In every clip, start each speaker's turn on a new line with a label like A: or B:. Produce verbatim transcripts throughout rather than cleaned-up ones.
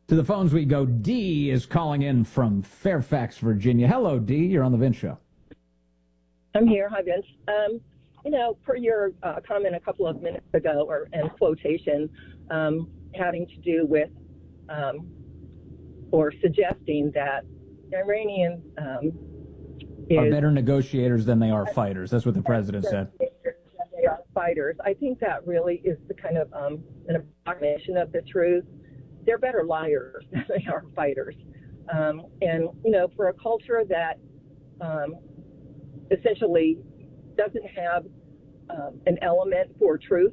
A: To the phones we go. Dee is calling in from Fairfax, Virginia. Hello, Dee. You're on the Vince Show.
B: I'm here. Hi, Vince. Um, you know, per your uh, comment a couple of minutes ago, or and quotation, um, having to do with um, or suggesting that Iranian um, is,
A: are better negotiators than they are fighters. That's what the president said.
B: They are fighters. I think that really is the kind of um, an approximation of the truth. They're better liars than they are fighters. Um, and, you know, for a culture that um, essentially doesn't have um, an element for truth,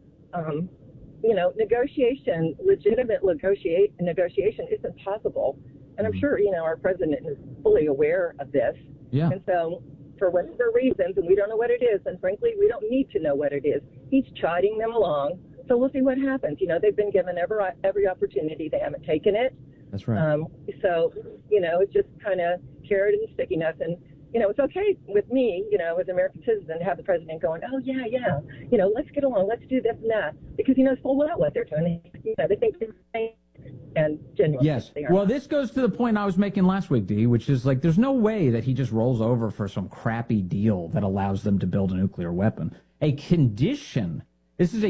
B: um, you know, negotiation, legitimate negotiate, negotiation isn't possible. And I'm sure, you know, our president is fully aware of this.
A: Yeah.
B: And so for whatever reasons, and we don't know what it is, and frankly, we don't need to know what it is, he's chiding them along. So we'll see what happens. You know, they've been given every, every opportunity. They haven't taken it.
A: That's right.
B: Um, so, you know, it's just kind of carrot and stickiness. And, you know, it's okay with me, you know, as an American citizen, to have the president going, oh, yeah, yeah, you know, let's get along. Let's do this and that. Because he knows full well what they're doing. You know, they think they're saying, and genuinely.
A: Yes. Well, this goes to the point I was making last week, Dee, which is like there's no way that he just rolls over for some crappy deal that allows them to build a nuclear weapon. A condition. This is a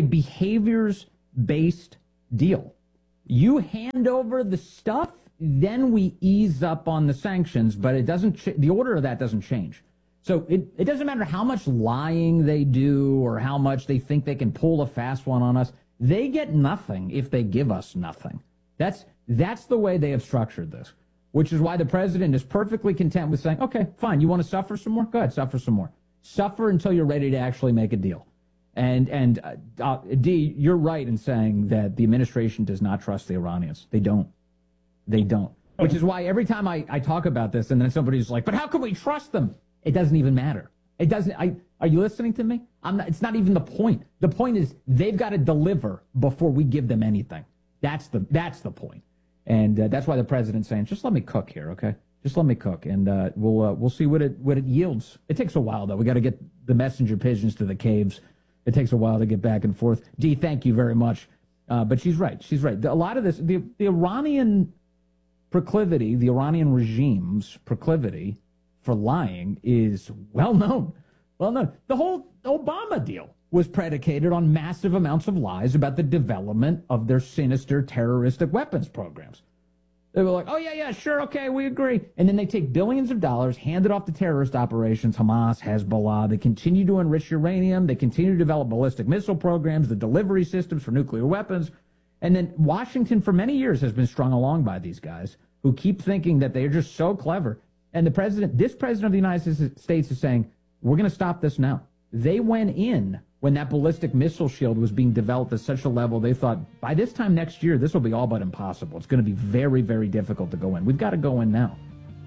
A: behaviors-based deal. You hand over the stuff, then we ease up on the sanctions, but it doesn't. Ch- the order of that doesn't change. So it, it doesn't matter how much lying they do or how much they think they can pull a fast one on us. They get nothing if they give us nothing. That's that's the way they have structured this, which is why the president is perfectly content with saying, okay, fine, you want to suffer some more? Go ahead, suffer some more. Suffer until you're ready to actually make a deal. And, and uh, uh, Dee, you're right in saying that the administration does not trust the Iranians. They don't. They don't. Which is why every time I, I talk about this and then somebody's like, but how can we trust them? It doesn't even matter. It doesn't. I, are you listening to me? I'm not, it's not even the point. The point is they've got to deliver before we give them anything. That's the that's the point. And uh, that's why the president's saying, just let me cook here, okay? Just let me cook, and uh, we'll uh, we'll see what it what it yields. It takes a while, though. We got to get the messenger pigeons to the caves. It takes a while to get back and forth. Dee, thank you very much. Uh, but she's right. She's right. A lot of this, the, the Iranian proclivity, the Iranian regime's proclivity for lying is well known. Well known. The whole Obama deal was predicated on massive amounts of lies about the development of their sinister terroristic weapons programs. They were like, oh, yeah, yeah, sure, okay, we agree. And then they take billions of dollars, hand it off to terrorist operations, Hamas, Hezbollah. They continue to enrich uranium. They continue to develop ballistic missile programs, the delivery systems for nuclear weapons. And then Washington for many years has been strung along by these guys who keep thinking that they're just so clever. And the president, this president of the United States is saying, we're going to stop this now. They went in when that ballistic missile shield was being developed at such a level, they thought, by this time next year, this will be all but impossible. It's going to be very, very difficult to go in. We've got to go in now.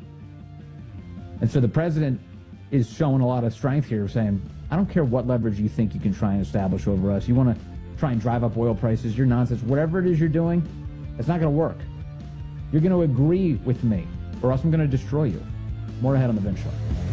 A: And so the president is showing a lot of strength here, saying, I don't care what leverage you think you can try and establish over us. You want to try and drive up oil prices, your nonsense, whatever it is you're doing, it's not going to work. You're going to agree with me, or else I'm going to destroy you. More ahead on the Vince Show.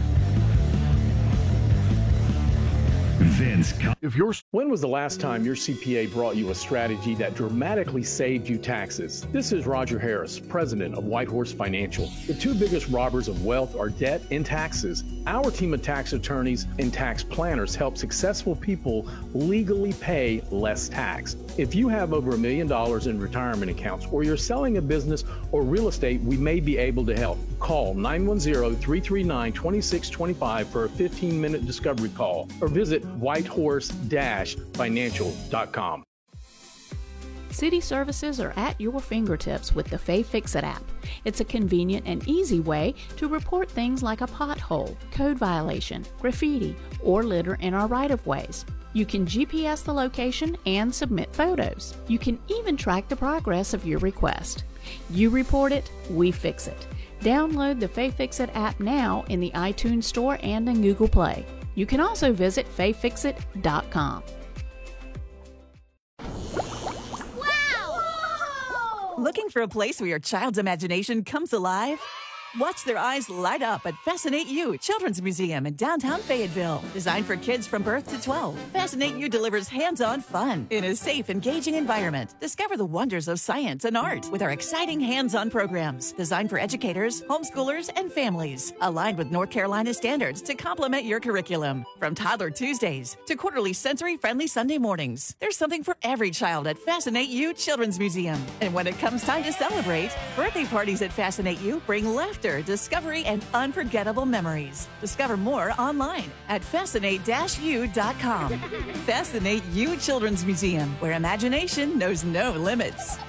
C: Vince, if you're...
D: When was the last time your C P A brought you a strategy that dramatically saved you taxes? This is Roger Harris, president of Whitehorse Financial. The two biggest robbers of wealth are debt and taxes. Our team of tax attorneys and tax planners help successful people legally pay less tax. If you have over a million dollars in retirement accounts, or you're selling a business or real estate, we may be able to help. Call nine one zero, three three nine, two six two five for a fifteen minute discovery call, or visit whitehorse dash financial dot com.
E: City services are at your fingertips with the Fay Fix-It app. It's a convenient and easy way to report things like a pothole, code violation, graffiti, or litter in our right-of-ways. You can G P S the location and submit photos. You can even track the progress of your request. You report it, we fix it. Download the Fay Fix-It app now in the iTunes Store and in Google Play. You can also visit fay fix it dot com.
F: Looking for a place where your child's imagination comes alive?
C: Watch their eyes light up at Fascinate You Children's Museum in downtown Fayetteville. Designed for kids from birth to twelve, Fascinate You delivers hands-on fun in a safe, engaging environment. Discover the wonders of science and art with our exciting hands-on programs designed for educators, homeschoolers, and families. Aligned with North Carolina standards to complement your curriculum. From Toddler Tuesdays to quarterly sensory-friendly Sunday mornings, there's something for every child at Fascinate You Children's Museum. And when it comes time to celebrate, birthday parties at Fascinate You bring laughter, discovery, and unforgettable memories. Discover more online at fascinate dash u dot com. Fascinate You Children's Museum, where imagination knows no limits.